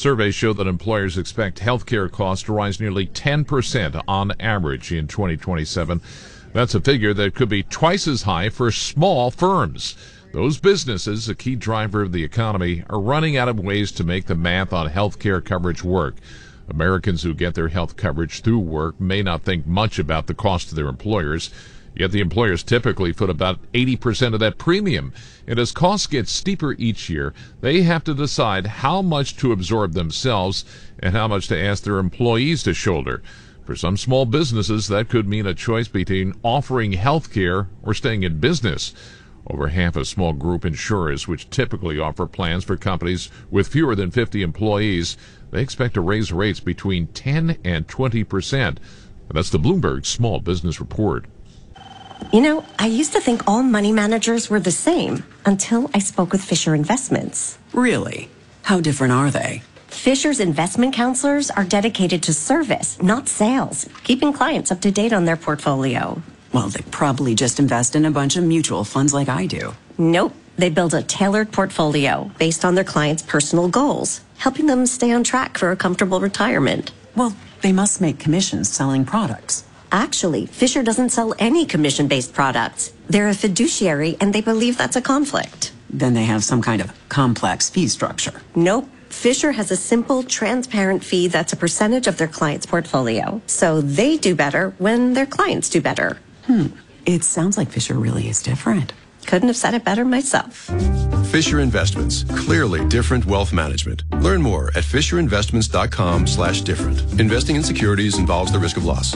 Surveys show that employers expect healthcare costs to rise nearly 10% on average in 2027. That's a figure that could be twice as high for small firms. Those businesses, a key driver of the economy, are running out of ways to make the math on healthcare coverage work. Americans who get their health coverage through work may not think much about the cost to their employers, yet the employers typically foot about 80% of that premium. And as costs get steeper each year, they have to decide how much to absorb themselves and how much to ask their employees to shoulder. For some small businesses, that could mean a choice between offering health care or staying in business. Over half of small group insurers, which typically offer plans for companies with fewer than 50 employees, they expect to raise rates between 10 and 20%. That's the Bloomberg Small Business Report. You know, I used to think all money managers were the same until I spoke with Fisher Investments. Really? How different are they? Fisher's investment counselors are dedicated to service, not sales, keeping clients up to date on their portfolio. Well, they probably just invest in a bunch of mutual funds like I do. Nope. They build a tailored portfolio based on their clients' personal goals, helping them stay on track for a comfortable retirement. Well, they must make commissions selling products. Actually, Fisher doesn't sell any commission-based products. They're a fiduciary, and they believe that's a conflict. Then they have some kind of complex fee structure. Nope. Fisher has a simple, transparent fee that's a percentage of their client's portfolio. So they do better when their clients do better. It sounds like Fisher really is different. Couldn't have said it better myself. Fisher Investments. Clearly different wealth management. Learn more at fisherinvestments.com/different. Investing in securities involves the risk of loss.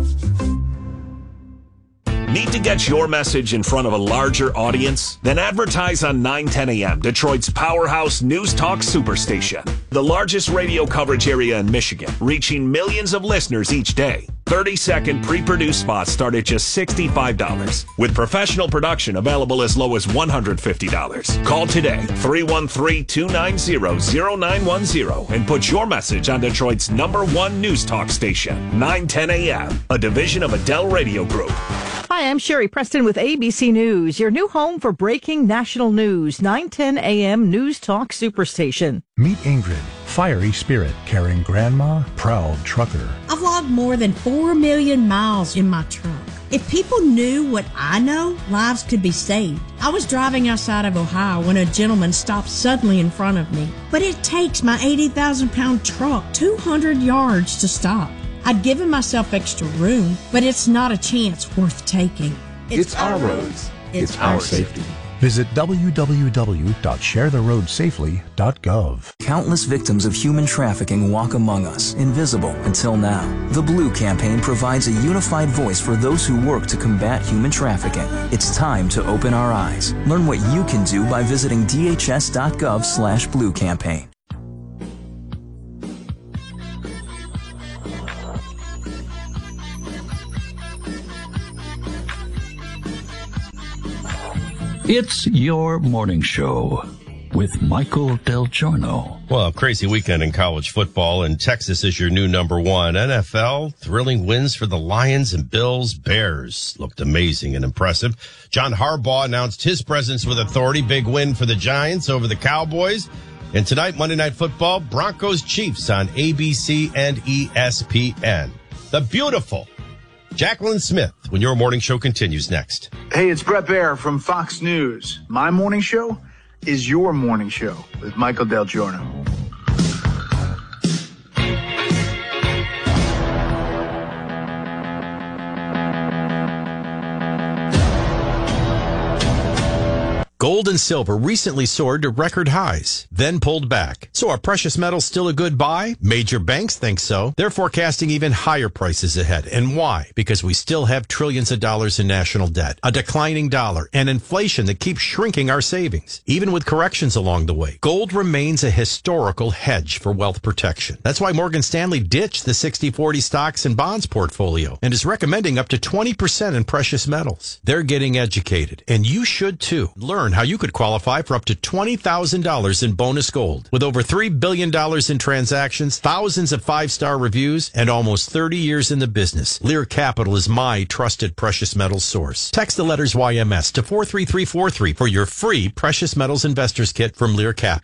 Need to get your message in front of a larger audience? Then advertise on 910 AM, Detroit's powerhouse news talk superstation. The largest radio coverage area in Michigan, reaching millions of listeners each day. 30-second pre-produced spots start at just $65, with professional production available as low as $150. Call today, 313-290-0910, and put your message on Detroit's #1 news talk station, 910 AM, a division of Adele Radio Group. Hi, I'm Sherry Preston with ABC News, your new home for breaking national news, 910 AM News Talk Superstation. Meet Ingrid, fiery spirit, caring grandma, proud trucker. I've logged more than 4 million miles in my truck. If people knew what I know, lives could be saved. I was driving outside of Ohio when a gentleman stopped suddenly in front of me. But it takes my 80,000-pound truck 200 yards to stop. I'd given myself extra room, but it's not a chance worth taking. It's our roads. It's our safety. Visit www.sharetheroadsafely.gov. Countless victims of human trafficking walk among us, invisible until now. The Blue Campaign provides a unified voice for those who work to combat human trafficking. It's time to open our eyes. Learn what you can do by visiting dhs.gov/Blue Campaign. It's your morning show with Michael Del Giorno. Well, crazy weekend in college football, and Texas is your new #1. NFL, thrilling wins for the Lions and Bills. Bears looked amazing and impressive. John Harbaugh announced his presence with authority. Big win for the Giants over the Cowboys. And tonight, Monday Night Football, Broncos Chiefs on ABC and ESPN. The beautiful Jacqueline Smith, when your morning show continues next. Hey, it's Brett Baer from Fox News. My morning show is your morning show with Michael Del Giorno. Gold and silver recently soared to record highs, then pulled back. So are precious metals still a good buy? Major banks think so. They're forecasting even higher prices ahead. And why? Because we still have trillions of dollars in national debt, a declining dollar, and inflation that keeps shrinking our savings. Even with corrections along the way, gold remains a historical hedge for wealth protection. That's why Morgan Stanley ditched the 60-40 stocks and bonds portfolio and is recommending up to 20% in precious metals. They're getting educated, and you should too. Learn how you could qualify for up to $20,000 in bonus gold. With over $3 billion in transactions, thousands of 5-star reviews, and almost 30 years in the business, Lear Capital is my trusted precious metals source. Text the letters YMS to 43343 for your free precious metals investors kit from Lear Capital.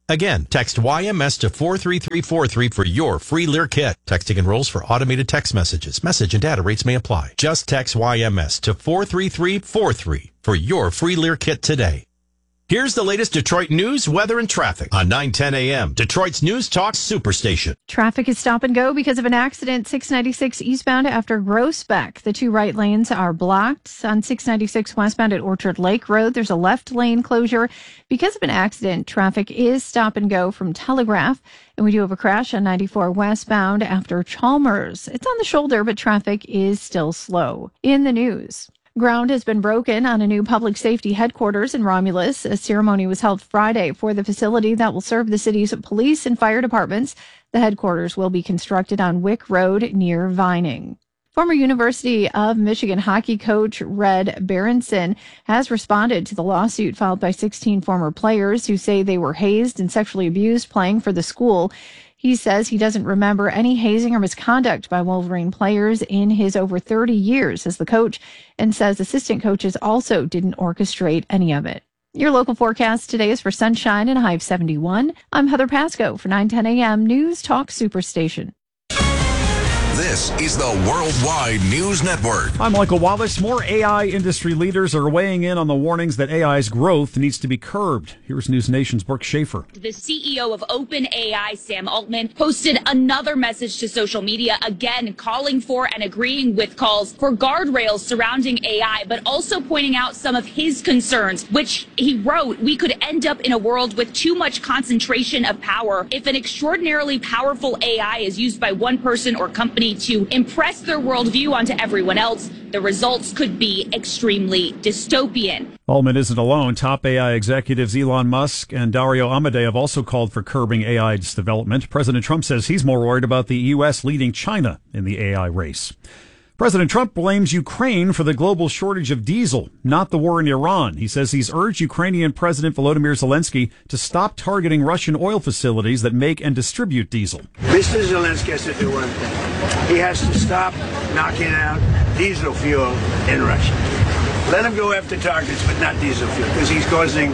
Again, text YMS to 43343 for your free Lear kit. Texting enrolls for automated text messages. Message and data rates may apply. Just text YMS to 43343 for your free Lear kit today. Here's the latest Detroit news, weather, and traffic on 9:10 a.m. Detroit's News Talk Superstation. Traffic is stop and go because of an accident 696 eastbound after Groesbeck. The two right lanes are blocked. On 696 westbound at Orchard Lake Road, there's a left lane closure. Because of an accident, traffic is stop and go from Telegraph. And we do have a crash on 94 westbound after Chalmers. It's on the shoulder, but traffic is still slow. In the news, ground has been broken on a new public safety headquarters in Romulus. A ceremony was held Friday for the facility that will serve the city's police and fire departments. The headquarters will be constructed on Wick Road near Vining. Former University of Michigan hockey coach Red Berenson has responded to the lawsuit filed by 16 former players who say they were hazed and sexually abused playing for the school. He says he doesn't remember any hazing or misconduct by Wolverine players in his over 30 years as the coach, and says assistant coaches also didn't orchestrate any of it. Your local forecast today is for sunshine and a high of 71. I'm Heather Pasco for 9:10 a.m. News Talk Superstation. This is the Worldwide News Network. I'm Michael Wallace. More AI industry leaders are weighing in on the warnings that AI's growth needs to be curbed. Here's News Nation's Brooke Schaefer. The CEO of OpenAI, Sam Altman, posted another message to social media, again calling for and agreeing with calls for guardrails surrounding AI, but also pointing out some of his concerns, which he wrote, we could end up in a world with too much concentration of power. If an extraordinarily powerful AI is used by one person or company to impress their worldview onto everyone else, the results could be extremely dystopian. Altman isn't alone. Top AI executives Elon Musk and Dario Amodei have also called for curbing AI's development. President Trump says he's more worried about the U.S. leading China in the AI race. President Trump blames Ukraine for the global shortage of diesel, not the war in Iran. He says he's urged Ukrainian President Volodymyr Zelensky to stop targeting Russian oil facilities that make and distribute diesel. Mr. Zelensky has to do one thing. He has to stop knocking out diesel fuel in Russia. Let him go after targets, but not diesel fuel, because he's causing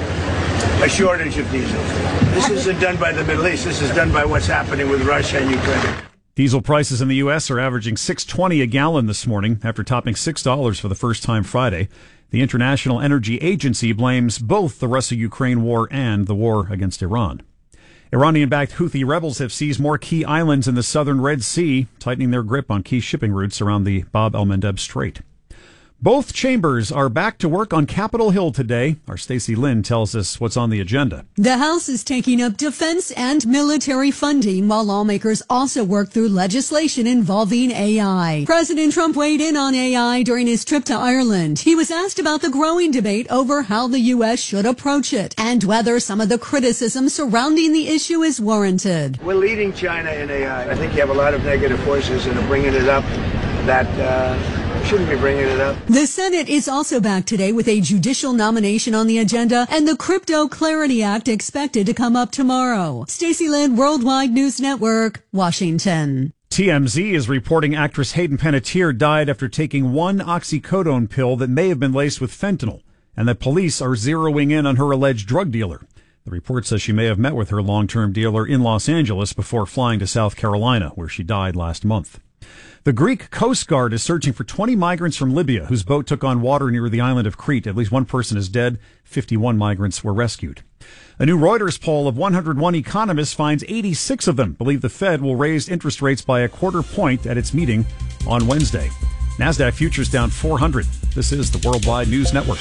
a shortage of diesel fuel. This isn't done by the Middle East. This is done by what's happening with Russia and Ukraine. Diesel prices in the U.S. are averaging $6.20 a gallon this morning after topping $6 for the first time Friday. The International Energy Agency blames both the Russia-Ukraine war and the war against Iran. Iranian-backed Houthi rebels have seized more key islands in the southern Red Sea, tightening their grip on key shipping routes around the Bab el-Mandeb Strait. Both chambers are back to work on Capitol Hill today. Our Stacey Lynn tells us what's on the agenda. The House is taking up defense and military funding, while lawmakers also work through legislation involving AI. President Trump weighed in on AI during his trip to Ireland. He was asked about the growing debate over how the U.S. should approach it and whether some of the criticism surrounding the issue is warranted. We're leading China in AI. I think you have a lot of negative forces that are bringing it up that shouldn't be bringing it up. The Senate is also back today with a judicial nomination on the agenda and the Crypto Clarity Act expected to come up tomorrow. Stacey Lynn, Worldwide News Network, Washington. TMZ is reporting actress Hayden Panettiere died after taking one oxycodone pill that may have been laced with fentanyl, and that police are zeroing in on her alleged drug dealer. The report says she may have met with her long-term dealer in Los Angeles before flying to South Carolina, where she died last month. The Greek Coast Guard is searching for 20 migrants from Libya whose boat took on water near the island of Crete. At least one person is dead. 51 migrants were rescued. A new Reuters poll of 101 economists finds 86 of them believe the Fed will raise interest rates by a quarter point at its meeting on Wednesday. NASDAQ futures down 400. This is the Worldwide News Network.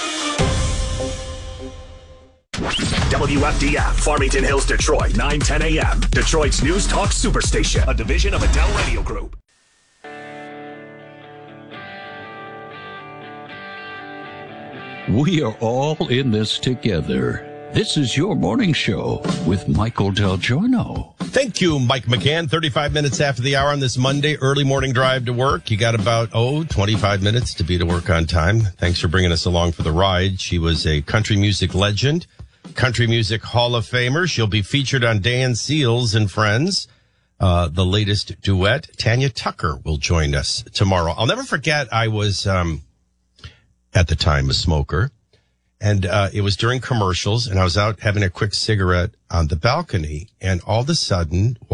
WFDF, Farmington Hills, Detroit, 9:10 a.m. Detroit's News Talk Superstation, a division of Adele Radio Group. We are all in this together. This is your morning show with Michael Del Giorno. Thank you, Mike McCann. 35 minutes after the hour on this Monday, early morning drive to work. You got about, 25 minutes to be to work on time. Thanks for bringing us along for the ride. She was a country music legend, country music Hall of Famer. She'll be featured on Dan Seals and Friends. The latest duet, Tanya Tucker, will join us tomorrow. I'll never forget, I was, at the time, a smoker. And it was during commercials, and I was out having a quick cigarette on the balcony, and all of a sudden